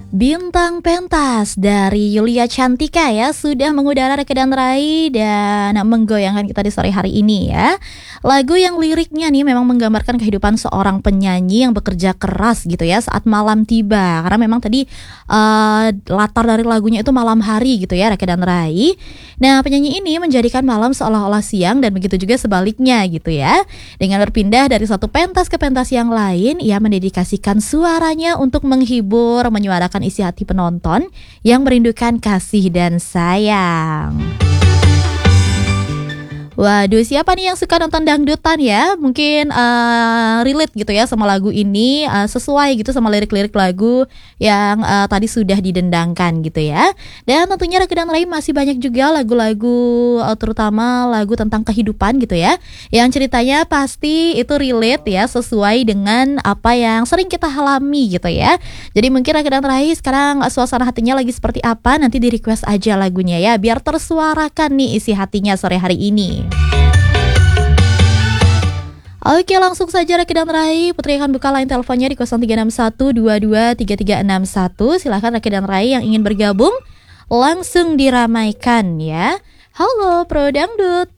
Bintang Pentas dari Yulia Cantika ya sudah mengudara Rekedan Rai dan menggoyangkan kita di sore hari ini ya. Lagu yang liriknya nih memang menggambarkan kehidupan seorang penyanyi yang bekerja keras gitu ya saat malam tiba. Karena memang tadi latar dari lagunya itu malam hari gitu ya, Rekedan Rai. Nah, penyanyi ini menjadikan malam seolah-olah siang dan begitu juga sebaliknya gitu ya. Dengan berpindah dari satu pentas ke pentas yang lain, ia mendedikasikan suaranya untuk menghibur, menyuarakan isi hati penonton yang merindukan kasih dan sayang. Waduh, siapa nih yang suka nonton dangdutan ya? Mungkin relate gitu ya sama lagu ini, sesuai gitu sama lirik-lirik lagu yang tadi sudah didendangkan gitu ya. Dan tentunya Rekedan Rai masih banyak juga lagu-lagu, terutama lagu tentang kehidupan gitu ya, yang ceritanya pasti itu relate ya, sesuai dengan apa yang sering kita alami gitu ya. Jadi mungkin Rekedan Rai sekarang suasana hatinya lagi seperti apa, nanti di request aja lagunya ya, biar tersuarakan nih isi hatinya sore hari ini. Oke, langsung saja Rekedan Rai. Putri akan buka line teleponnya di 0361223361. Silahkan Rekedan Rai yang ingin bergabung langsung diramaikan ya. Halo Pro Dangdut.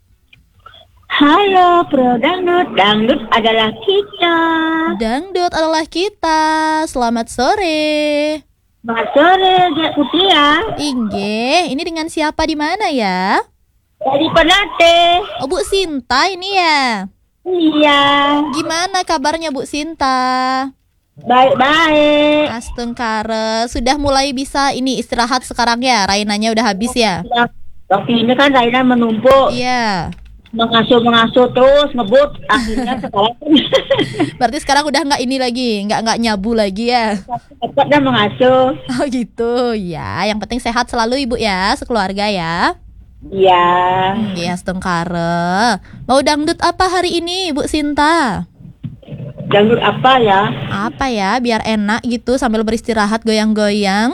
Halo Pro Dangdut, dangdut adalah kita. Dangdut adalah kita. Selamat sore. Selamat sore, Dek Putri ya. Inge, ini dengan siapa di mana ya? Dari Penate. Oh, Bu Sinta ini ya. Iya. Gimana kabarnya Bu Sinta? Baik-baik. Astengkare, sudah mulai bisa ini istirahat sekarang ya? Rainanya udah habis ya? Waktu ini kan Raina menumpuk. Iya. Mengasuh terus ngebut. Akhirnya sekarang Berarti sekarang udah nggak ini lagi, nggak nyabu lagi ya? cepat dan mengasuh. Oh gitu, ya. Yang penting sehat selalu Ibu ya, sekeluarga ya. Iya. Iya, astengkare. Mau dangdut apa hari ini Bu Sinta? Dangdut apa ya? Apa ya, biar enak gitu sambil beristirahat goyang-goyang.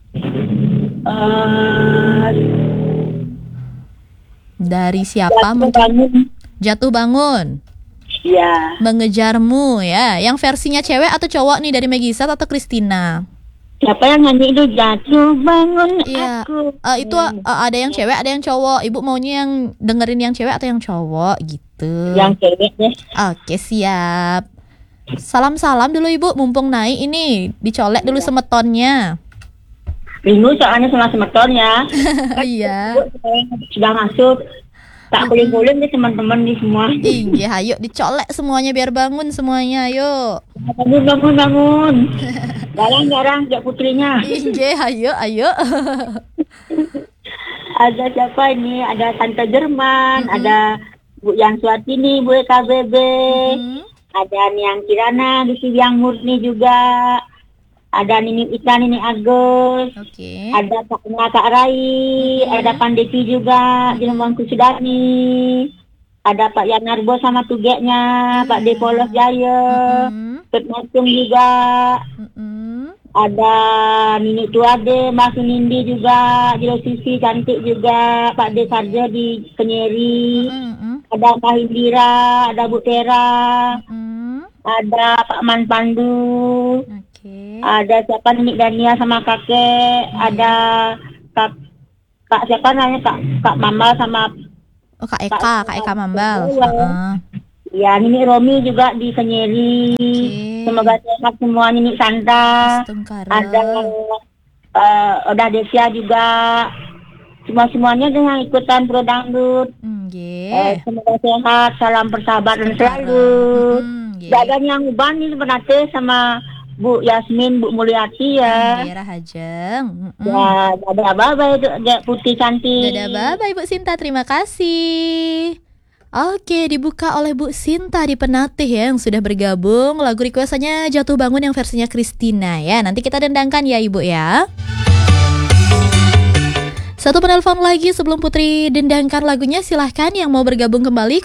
Dari siapa mungkin? Jatuh bangun. Iya. Mengejarmu ya. Yang versinya cewek atau cowok nih, dari Megisa atau Christina? Siapa yang nyanyi itu? Jatuh bangun Iya. aku. Itu ada yang cewek, ada yang cowok. Ibu maunya yang dengerin yang cewek atau yang cowok gitu? Yang cewek deh. Oke, siap. Salam-salam dulu Ibu, mumpung naik ini. Dicolek dulu semetonnya. Rindu soalnya sama semetonnya. Iya. Sudah masuk. Tak kuling-kuling nih teman-teman nih semua. Iya, ayo dicolek semuanya biar bangun semuanya, ayo. Bangun. Garang-garang Dek Putrinya. Iya, ayo. Ada siapa ini? Ada Tante Jerman, ada Bu Yang Suatini, Bu KBB. Ada Niang Kirana, di Yang Murni juga. Ada Nini Ika, Nini Agus. Oke. Ada Kak Rai, ada Pandeti juga di Lembang Kusudani. Ada Pak Yanarbo sama tugeknya, Pak Depolos Jaya, Pet Matung juga. Ada Nini Tuade, Mbak Sunindi juga, di Sisi cantik juga, Pak De Sarja di Kenyeri. Ada Pak Hindira, ada Bu Tera. Ada Pak Man Pandu. Ada siapa Nini Dania sama kakek. Ada Kak siapa namanya Kak Mambal sama Kak Eka Mambal. Ya, Nini Romi juga di Kenyeri. Semoga sehat semua, Nini Santa. Ada Oda Desia juga. Semuanya dengan ikutan Pro Dangdut. Semoga sehat, salam persahabatan selalu. Jaga yang uban ini sebenarnya sama Bu Yasmin, Bu Mulyati ya. Daerah Hajeng. Ya, dadah bye-bye Dek Putih cantik. Dadah bye-bye Bu Sinta, terima kasih. Oke, dibuka oleh Bu Sinta di Penatih ya, yang sudah bergabung. Lagu requestannya Jatuh Bangun yang versinya Christina ya. Nanti kita dendangkan ya Ibu ya. Satu penelpon lagi sebelum Putri dendangkan lagunya, silahkan yang mau bergabung kembali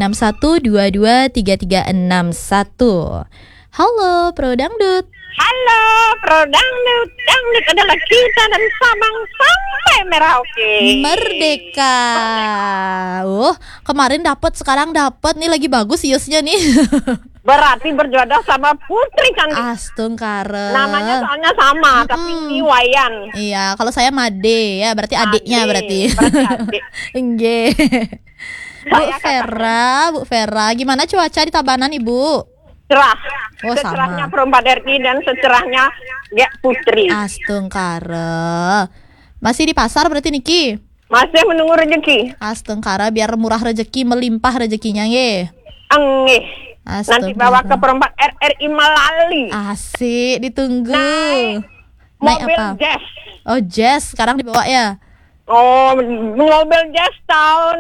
0361223361. Halo Pro Dangdut. Halo Pro Dangdut, dangdut adalah kita dan Sabang sampai Merauke. Merdeka. Kemarin dapat, sekarang dapat nih, lagi bagus iusnya nih. berarti berjodoh sama Putri cantik. Astung kare. Namanya soalnya sama, tapi ini Wayan. Iya, kalau saya Made ya, berarti adiknya berarti. Berarti adik. Nggih. Bu Saya Vera, gimana cuaca di Tabanan, Ibu? Cerah. Oh, Secerahnya sama. perempat RI dan secerahnya Gek Putri. Astung kare. Masih di pasar berarti Niki? Masih menunggu rezeki. Astung kare, biar murah rezeki, melimpah rezekinya nggih. Angih. Nanti bawa ke perempat RRI Malali. Asik, ditunggu. Naik mobil apa? Jazz. Oh, Jazz sekarang dibawa ya? Oh, mobil Jazz tahun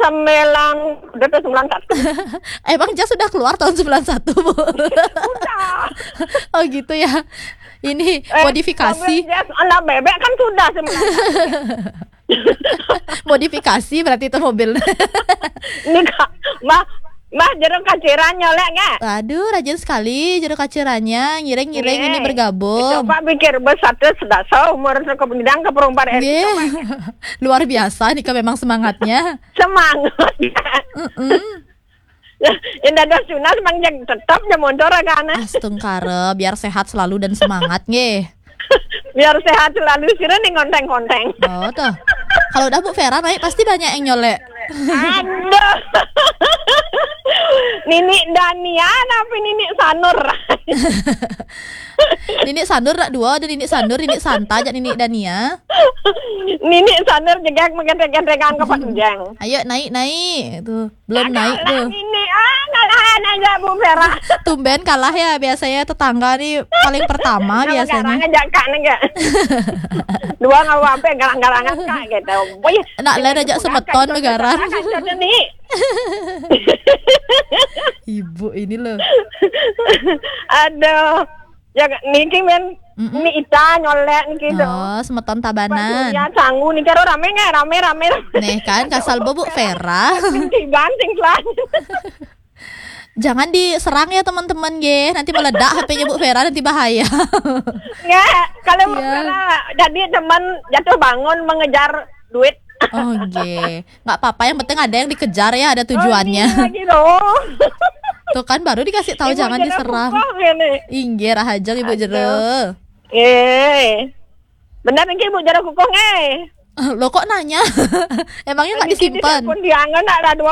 91. Emang Jazz sudah keluar tahun 91, Bu? Udah. Oh gitu ya. Ini modifikasi. Mobil Jazz anak bebek kan sudah 91. Modifikasi berarti itu mobil. Ini Kak, Mbah jeruk kaciran nyolek nggak? Aduh, rajin sekali jeruk kacirannya. Ngiring-ngiring ini bergabung. Coba pikir besar sudah seumur kemudian ke perempat RI. Luar biasa nih memang semangatnya. Semangat. Yang ada sunas mang tetap mundur kan. Astung kare, biar sehat selalu dan semangat nggih. Biar sehat selalu sira ning konteng-konteng. Oh, tuh. Kalau udah Bu Vera naik pasti banyak yang nyolek. Aduh. Nini Dania tapi Nini Sanur. Nini Sanur nak dua, ada Nini Sanur, Nini Santa, jak Nini Dania. Nini Sanur jegak menggetek-getekan ke panjang. Ayo naik. Tuh, belum naik tuh. Nini ngalahan aja Bu Vera. Tumben kalah ya, biasanya tetangga nih paling pertama biasanya. Ngajak Kak enggak. Dua ngawape garang-garangan Kak gitu. Boy, Nak lain ajak semeton negara. nih. Ibu ini loh. Aduh. Ya niki men ini Ita nyolek niki do. Oh, semeton Tabanan. Ya canggu nih karo rame nggak rame. Nih kan kasal Bu Vera. Banting lah. Jangan diserang ya teman-teman ge. Nanti meledak HP-nya Bu Vera, nanti bahaya. Ya, kalau Bu Iya. Vera jadi teman jatuh bangun mengejar duit. Oh, nggak apa-apa, yang penting ada yang dikejar ya, ada tujuannya. Oh, lagi dong. Tuh kan baru dikasih tahu Ibu jangan jeruk diserang. kukoh ini. Inggih rahajeng Ibu Jero. Benar niki Bu jeruk kukoh Lo kok nanya? Emangnya nggak disimpan? Pun diangan ada dua